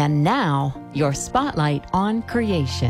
And now, your spotlight on creation.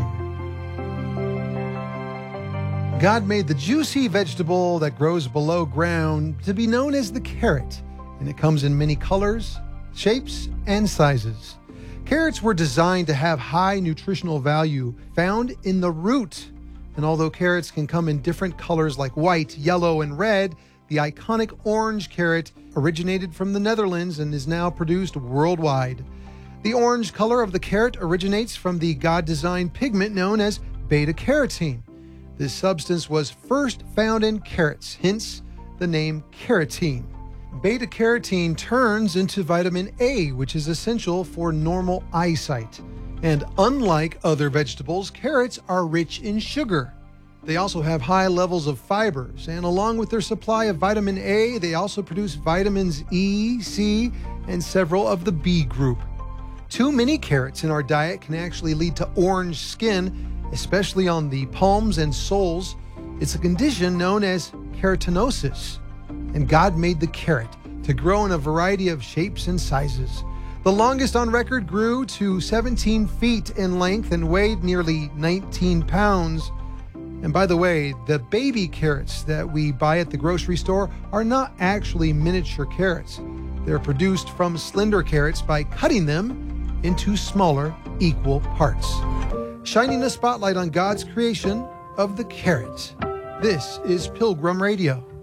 God made the juicy vegetable that grows below ground to be known as the carrot, and it comes in many colors, shapes, and sizes. Carrots were designed to have high nutritional value found in the root. And although carrots can come in different colors like white, yellow, and red, the iconic orange carrot originated from the Netherlands and is now produced worldwide. The orange color of the carrot originates from the God-designed pigment known as beta-carotene. This substance was first found in carrots, hence the name carotene. Beta-carotene turns into vitamin A, which is essential for normal eyesight. And unlike other vegetables, carrots are rich in sugar. They also have high levels of fibers, and along with their supply of vitamin A, they also produce vitamins E, C, and several of the B group. Too many carrots in our diet can actually lead to orange skin, especially on the palms and soles. It's a condition known as keratinosis. And God made the carrot to grow in a variety of shapes and sizes. The longest on record grew to 17 feet in length and weighed nearly 19 pounds. And by the way, the baby carrots that we buy at the grocery store are not actually miniature carrots. They're produced from slender carrots by cutting them into smaller, equal parts. Shining a spotlight on God's creation of the carrot. This is Pilgrim Radio.